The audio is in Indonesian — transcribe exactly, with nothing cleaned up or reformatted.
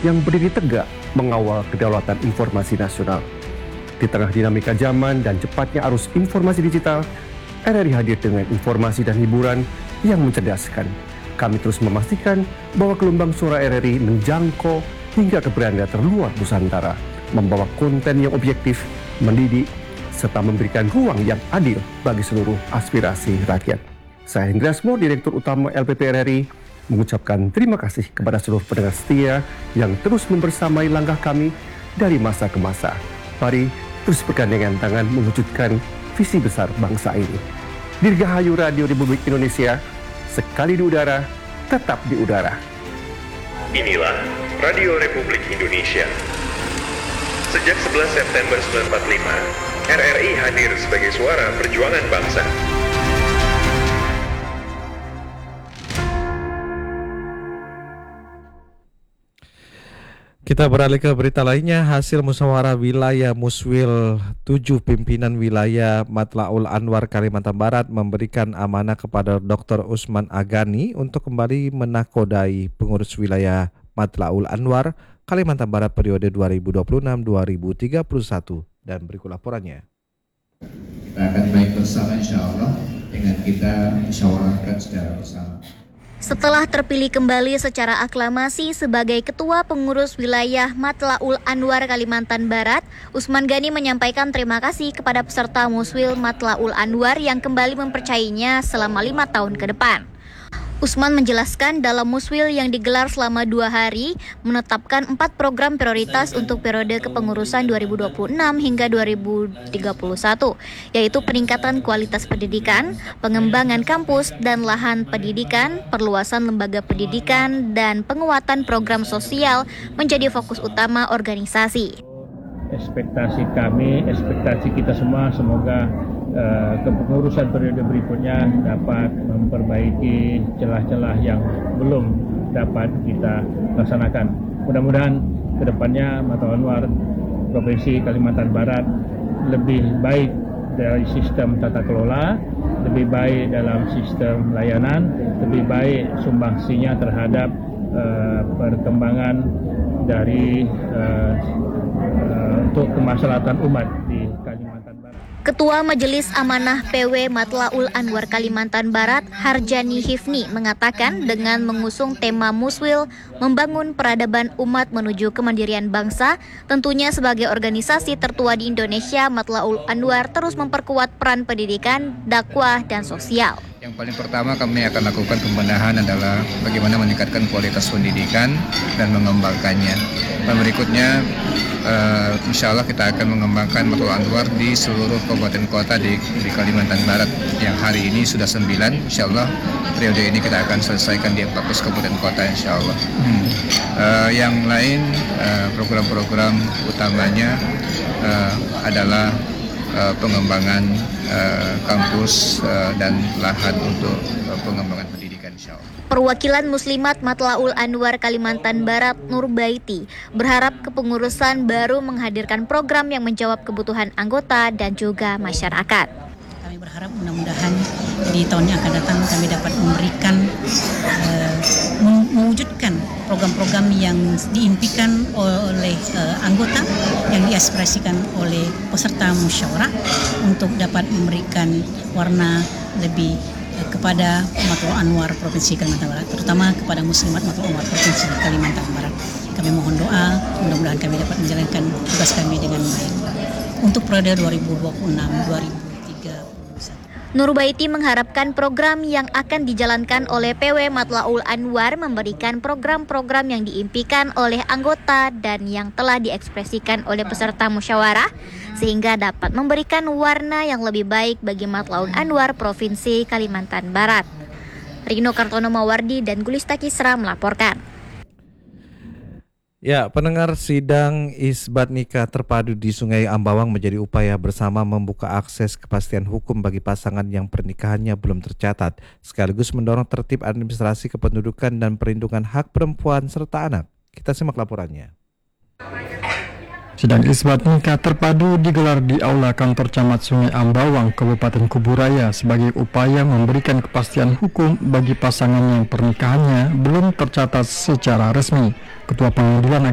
yang berdiri tegak mengawal kedaulatan informasi nasional. Di tengah dinamika zaman dan cepatnya arus informasi digital, R R I hadir dengan informasi dan hiburan yang mencerdaskan. Kami terus memastikan bahwa gelombang suara R R I menjangkau hingga ke beranda terluar Nusantara, membawa konten yang objektif, mendidik, serta memberikan ruang yang adil bagi seluruh aspirasi rakyat. Saya Hendra Asmo, Direktur Utama L P P R R I, mengucapkan terima kasih kepada seluruh pendengar setia yang terus membersamai langkah kami dari masa ke masa. Mari terus bergandengan tangan mewujudkan visi besar bangsa ini. Dirgahayu Radio Republik Indonesia, sekali di udara, tetap di udara. Inilah Radio Republik Indonesia. Sejak sebelas September seribu sembilan ratus empat puluh lima, R R I hadir sebagai suara perjuangan bangsa. Kita beralih ke berita lainnya. Hasil musyawarah wilayah Muswil tujuh pimpinan wilayah Matlaul Anwar Kalimantan Barat memberikan amanah kepada Doktor Usman Agani untuk kembali menakodai pengurus wilayah Matlaul Anwar Kalimantan Barat periode dua ribu dua puluh enam sampai dua ribu tiga puluh satu. Dan berikut laporannya. Kita akan baik bersama insya Allah dengan kita musyawarahkan secara bersama. Setelah terpilih kembali secara aklamasi sebagai Ketua Pengurus Wilayah Matlaul Anwar Kalimantan Barat, Usman Gani menyampaikan terima kasih kepada peserta Muswil Matlaul Anwar yang kembali mempercayainya selama lima tahun ke depan. Usman menjelaskan dalam Muswil yang digelar selama dua hari, menetapkan empat program prioritas untuk periode kepengurusan dua ribu dua puluh enam hingga dua ribu tiga puluh satu, yaitu peningkatan kualitas pendidikan, pengembangan kampus dan lahan pendidikan, perluasan lembaga pendidikan, dan penguatan program sosial menjadi fokus utama organisasi. Ekspektasi kami, ekspektasi kita semua, semoga Uh, kepengurusan periode berikutnya dapat memperbaiki celah-celah yang belum dapat kita laksanakan. Mudah-mudahan ke depannya Matlaul Anwar Provinsi Kalimantan Barat lebih baik dari sistem tata kelola, lebih baik dalam sistem layanan, lebih baik sumbangsinya terhadap uh, perkembangan dari uh, uh, untuk kemaslahatan umat di Kalimantan Barat. Ketua Majelis Amanah P W Matlaul Anwar Kalimantan Barat, Harjani Hifni, mengatakan dengan mengusung tema Muswil membangun peradaban umat menuju kemandirian bangsa, tentunya sebagai organisasi tertua di Indonesia, Matlaul Anwar terus memperkuat peran pendidikan, dakwah, dan sosial. Yang paling pertama kami akan lakukan pembenahan adalah bagaimana meningkatkan kualitas pendidikan dan mengembangkannya. Dan berikutnya, uh, insya Allah kita akan mengembangkan Matlaul Anwar di seluruh kabupaten kota di, di Kalimantan Barat yang hari ini sudah sembilan. Insya Allah periode ini kita akan selesaikan di empat belas kabupaten kota insya Allah. Hmm. Uh, yang lain uh, program-program utamanya uh, adalah uh, pengembangan uh, kampus uh, dan lahan untuk uh, pengembangan pendidikan insya Allah. Perwakilan Muslimat Matlaul Anwar Kalimantan Barat, Nur Baiti, berharap kepengurusan baru menghadirkan program yang menjawab kebutuhan anggota dan juga masyarakat. Kami berharap mudah-mudahan di tahun yang akan datang kami dapat memberikan, uh, mewujudkan program-program yang diimpikan oleh uh, anggota, yang diaspirasikan oleh peserta musyawarah untuk dapat memberikan warna lebih kepada Matlaul Anwar Provinsi Kalimantan Barat, terutama kepada Muslimat Matlaul Anwar Provinsi Kalimantan Barat. Kami mohon doa, mudah-mudahan kami dapat menjalankan tugas kami dengan baik untuk periode dua ribu dua puluh enam sampai dua ribu tiga puluh satu. Nur Baiti mengharapkan program yang akan dijalankan oleh P W Matlaul Anwar memberikan program-program yang diimpikan oleh anggota dan yang telah diekspresikan oleh peserta musyawarah, sehingga dapat memberikan warna yang lebih baik bagi Matlaul Anwar Provinsi Kalimantan Barat. Rino Kartono Mawardi dan Gulista Kisra melaporkan. Ya, pendengar, sidang isbat nikah terpadu di Sungai Ambawang menjadi upaya bersama membuka akses kepastian hukum bagi pasangan yang pernikahannya belum tercatat, sekaligus mendorong tertib administrasi kependudukan dan perlindungan hak perempuan serta anak. Kita simak laporannya. Sidang isbat nikah terpadu digelar di Aula Kantor Camat Sungai Ambawang, Kabupaten Kuburaya sebagai upaya memberikan kepastian hukum bagi pasangan yang pernikahannya belum tercatat secara resmi. Ketua Pengadilan